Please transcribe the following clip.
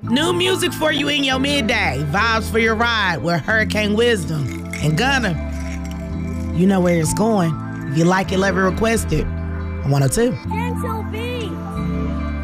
New music for you in your midday. Vibes for your ride with Hurricane Wisdom and Gunna. You know where it's going. If you like it, love it, request it. 102. Gentle Beats.